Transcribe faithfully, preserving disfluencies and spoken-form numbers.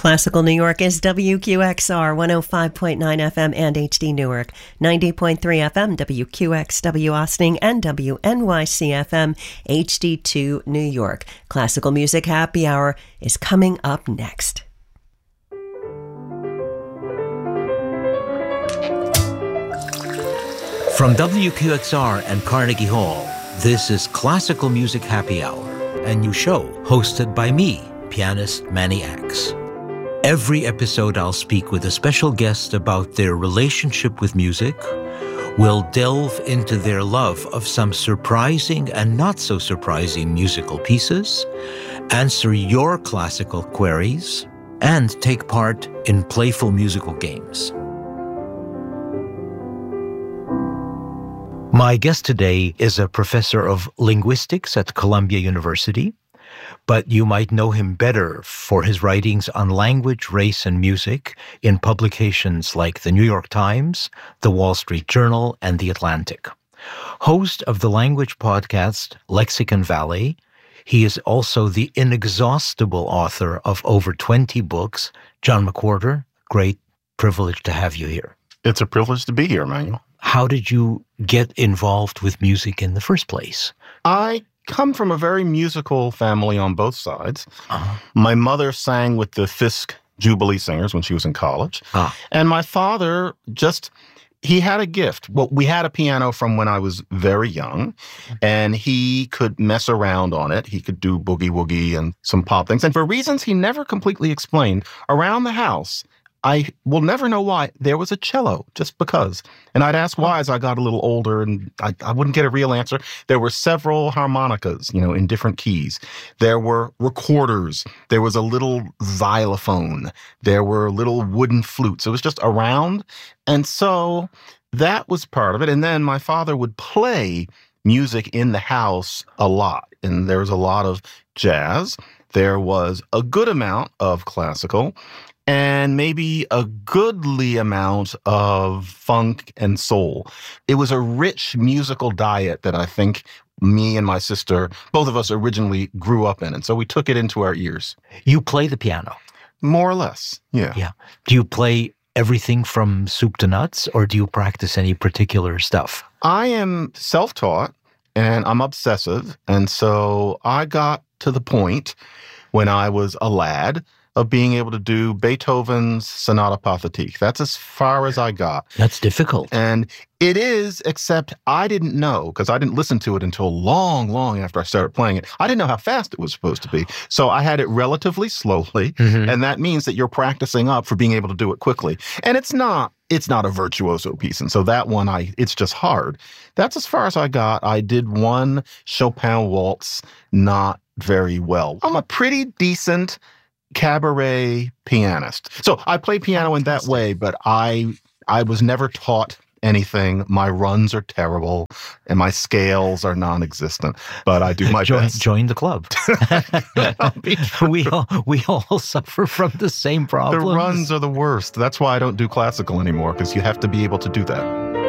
Classical New York is W Q X R one oh five point nine F M and H D Newark, ninety point three F M W Q X W Austin, and W N Y C F M H D two New York. Classical Music Happy Hour is coming up next. From W Q X R and Carnegie Hall, this is Classical Music Happy Hour, a new show hosted by me, pianist Manny Axe. Every episode I'll speak with a special guest about their relationship with music. We'll delve into their love of some surprising and not so surprising musical pieces, answer your classical queries, and take part in playful musical games. My guest today is a professor of linguistics at Columbia University, but you might know him better for his writings on language, race, and music in publications like the New York Times, the Wall Street Journal, and the Atlantic. Host of the language podcast Lexicon Valley, he is also the inexhaustible author of over twenty books. John McWhorter, great privilege to have you here. It's a privilege to be here, Manuel. How did you get involved with music in the first place? I come from a very musical family on both sides. Uh-huh. My mother sang with the Fisk Jubilee Singers when she was in college. Ah. And my father just, he had a gift. Well, we had a piano from when I was very young, and he could mess around on it. He could do boogie woogie and some pop things. And for reasons he never completely explained, around the house, I will never know why, there was a cello, just because. And I'd ask why as I got a little older, and I, I wouldn't get a real answer. There were several harmonicas, you know, in different keys. There were recorders. There was a little xylophone. There were little wooden flutes. It was just around. And so that was part of it. And then my father would play music in the house a lot. And there was a lot of jazz. There was a good amount of classical, and maybe a goodly amount of funk and soul. It was a rich musical diet that I think me and my sister, both of us originally grew up in. And so we took it into our ears. You play the piano? More or less, yeah. Yeah. Do you play everything from soup to nuts, or do you practice any particular stuff? I am self-taught, and I'm obsessive. And so I got to the point when I was a lad of being able to do Beethoven's Sonata Pathétique. That's as far as I got. That's difficult. And it is, except I didn't know, because I didn't listen to it until long, long after I started playing it. I didn't know how fast it was supposed to be. So I had it relatively slowly, Mm-hmm. and that means that you're practicing up for being able to do it quickly. And it's not, it's not a virtuoso piece. And so that one, I it's just hard. That's as far as I got. I did one Chopin waltz, not very well. I'm a pretty decent cabaret pianist. So I play piano in that way, but I I was never taught anything. My runs are terrible, and my scales are non-existent, but I do my join, best. Join the club. we all we all suffer from the same The problems. runs are the worst. That's why I don't do classical anymore, because you have to be able to do that.